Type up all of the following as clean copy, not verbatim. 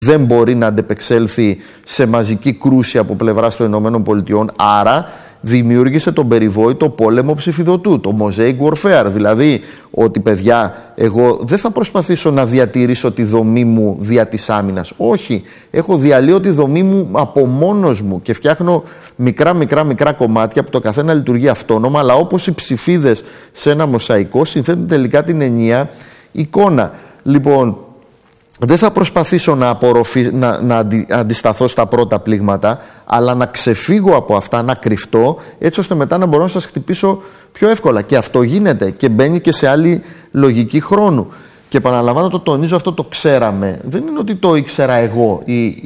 δεν μπορεί να αντεπεξέλθει σε μαζική κρούση από πλευράς των ΗΠΑ, άρα δημιούργησε τον περιβόητο πόλεμο ψηφιδωτού, το mosaic warfare, δηλαδή ότι παιδιά εγώ δεν θα προσπαθήσω να διατηρήσω τη δομή μου δια της άμυνας, όχι, έχω διαλύω τη δομή μου από μόνος μου και φτιάχνω μικρά κομμάτια που το καθένα λειτουργεί αυτόνομα, αλλά όπως οι ψηφίδες σε ένα μοσαϊκό συνθέτουν τελικά την ενιαία εικόνα. Λοιπόν, δεν θα προσπαθήσω να αντισταθώ στα πρώτα πλήγματα, αλλά να ξεφύγω από αυτά, να κρυφτώ, έτσι ώστε μετά να μπορώ να σας χτυπήσω πιο εύκολα. Και αυτό γίνεται και μπαίνει και σε άλλη λογική χρόνου. Και επαναλαμβάνω, το τονίζω, αυτό το ξέραμε. Δεν είναι ότι το ήξερα εγώ.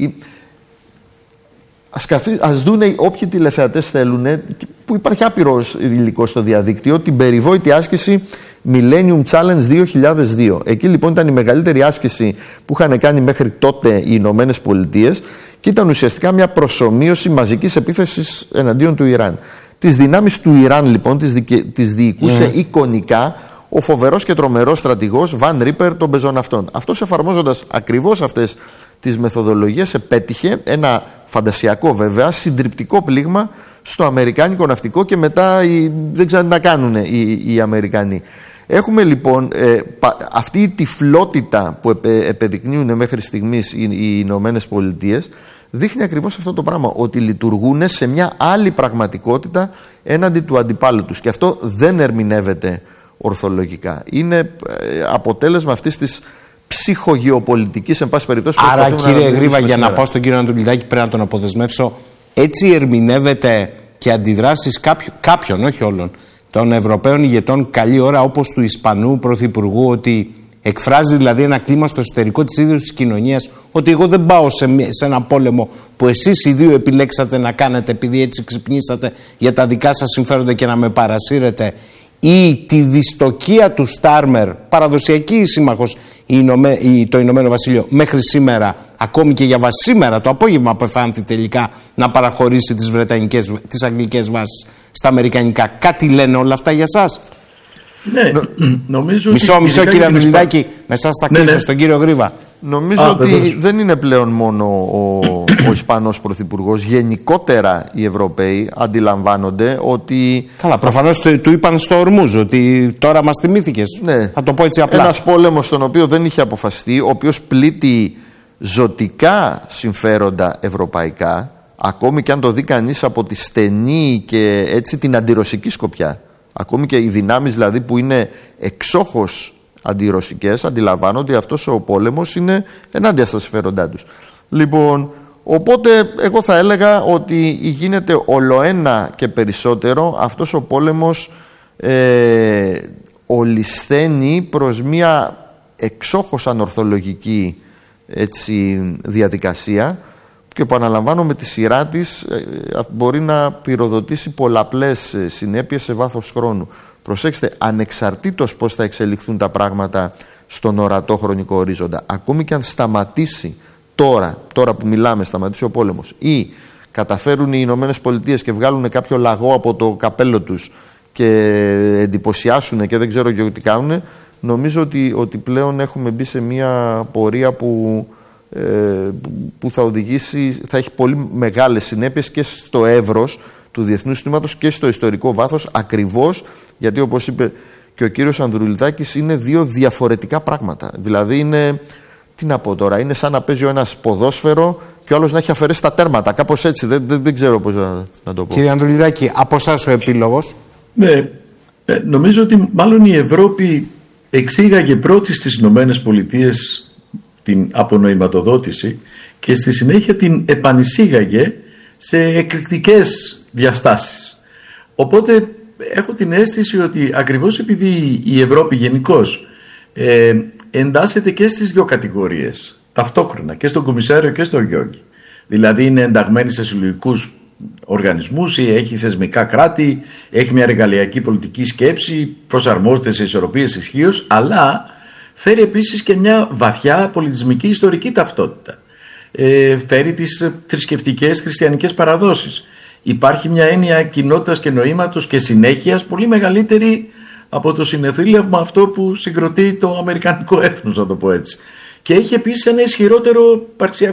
Ας δουν όποιοι τηλεθεατές θέλουν, που υπάρχει άπειρος υλικό στο διαδίκτυο, την περιβόητη άσκηση Millennium Challenge 2002. Εκεί λοιπόν ήταν η μεγαλύτερη άσκηση που είχαν κάνει μέχρι τότε οι Ηνωμένες Πολιτείες και ήταν ουσιαστικά μια προσομοίωση μαζικής επίθεσης εναντίον του Ιράν. Τις δυνάμεις του Ιράν λοιπόν τις διοικούσε εικονικά ο φοβερός και τρομερός στρατηγός Van Ripper των πεζοναυτών. Αυτός, εφαρμόζοντας ακριβώς αυτές τις μεθοδολογίες, επέτυχε ένα φαντασιακό βέβαια συντριπτικό πλήγμα στο αμερικάνικο ναυτικό και μετά δεν ξέρουν να κάνουν οι Αμερικανοί. Έχουμε λοιπόν αυτή η τυφλότητα που επεδεικνύουν μέχρι στιγμής οι Ηνωμένες Πολιτείες, δείχνει ακριβώς αυτό το πράγμα, ότι λειτουργούν σε μια άλλη πραγματικότητα έναντι του αντιπάλου τους, και αυτό δεν ερμηνεύεται ορθολογικά. Είναι αποτέλεσμα αυτής της ψυχογεωπολιτικής, εν πάση περιπτώσει. Άρα, κύριε Γρήβα, για να πάω στον κύριο Ανατολιδάκη, πρέπει να τον αποδεσμεύσω, έτσι ερμηνεύεται και αντιδράσεις κάποιων, όχι όλων, των Ευρωπαίων ηγετών καλή ώρα, όπως του Ισπανού Πρωθυπουργού, ότι εκφράζει δηλαδή ένα κλίμα στο εσωτερικό της ίδιας της κοινωνίας, ότι εγώ δεν πάω σε ένα πόλεμο που εσείς οι δύο επιλέξατε να κάνετε επειδή έτσι ξυπνήσατε για τα δικά σας συμφέροντα και να με παρασύρετε, ή τη δυστοκία του Στάρμερ, παραδοσιακή σύμμαχος το Ηνωμένο Βασίλειο μέχρι σήμερα, ακόμη και για βάση σήμερα το απόγευμα απεφάνθη τελικά να παραχωρήσει τις αγγλικές βάσεις στα αμερικανικά. Κάτι λένε όλα αυτά για σας? Ναι, νομίζω μισό κύριε Ανδρουλάκη, με σας θα κλείσω στον κύριο Γρήβα. Νομίζω ότι δεν είναι πλέον μόνο ο Ισπανός Πρωθυπουργός. Γενικότερα οι Ευρωπαίοι αντιλαμβάνονται ότι... Καλά, προφανώς του είπαν στο Ορμούζ ότι τώρα μας θυμήθηκες. Ναι. Θα το πω έτσι απλά. Ένας πόλεμος στον οποίο δεν είχε αποφασιστεί, ο οποίος πλήττει ζωτικά συμφέροντα ευρωπαϊκά, ακόμη και αν το δει κανείς από τη στενή και έτσι την αντιρωσική σκοπιά. Ακόμη και οι δυνάμεις δηλαδή που είναι εξόχως αντιρωσικές αντιλαμβάνονται ότι αυτός ο πόλεμος είναι ενάντια στα συμφέροντά τους. Λοιπόν, οπότε εγώ θα έλεγα ότι γίνεται ολοένα και περισσότερο αυτός ο πόλεμος ολισθαίνει προς μια εξόχως ανορθολογική διαδικασία, και επαναλαμβάνω με τη σειρά της μπορεί να πυροδοτήσει πολλαπλές συνέπειες σε βάθος χρόνου. Προσέξτε, ανεξαρτήτως πώς θα εξελιχθούν τα πράγματα στον ορατό χρονικό ορίζοντα, ακόμη και αν σταματήσει τώρα που μιλάμε, σταματήσει ο πόλεμος, ή καταφέρουν οι Ηνωμένες Πολιτείες και βγάλουν κάποιο λαγό από το καπέλο τους και εντυπωσιάσουν και δεν ξέρω και τι κάνουν, νομίζω ότι πλέον έχουμε μπει σε μια πορεία που θα οδηγήσει, θα έχει πολύ μεγάλες συνέπειες και στο εύρος του διεθνούς συστήματος και στο ιστορικό βάθος, ακριβώς γιατί, όπως είπε και ο κύριος Ανδρουλιδάκης, είναι δύο διαφορετικά πράγματα. Δηλαδή είναι, τι να πω τώρα, είναι σαν να παίζει ο ένας ποδόσφαιρο και ο άλλος να έχει αφαιρέσει τα τέρματα, κάπως έτσι, δεν ξέρω πώς να το πω. Κύριε Ανδρουλιδάκη, από εσάς ο επίλογος? Ναι, νομίζω ότι μάλλον η Ευρώπη εξήγαγε πρώτη στις Ηνωμένες Πολιτείες την απονοηματοδότηση και στη συνέχεια την επανεισήγαγε σε εκρηκτικές διαστάσεις. Οπότε έχω την αίσθηση ότι ακριβώς επειδή η Ευρώπη γενικώς εντάσσεται και στις δύο κατηγορίες ταυτόχρονα, και στον Κομισάριο και στον Γιώργη, δηλαδή είναι ενταγμένη σε συλλογικούς οργανισμούς ή έχει θεσμικά κράτη, έχει μια εργαλειακή πολιτική σκέψη, προσαρμόζεται σε ισορροπίες ισχύως, αλλά φέρει επίσης και μια βαθιά πολιτισμική ιστορική ταυτότητα. Φέρει τις θρησκευτικές χριστιανικές παραδόσεις. Υπάρχει μια έννοια κοινότητας και νοήματος και συνέχειας πολύ μεγαλύτερη από το συνεθήλευμα αυτό που συγκροτεί το αμερικανικό έθνος, να το πω έτσι. Και έχει επίσης ένα ισχυρότερο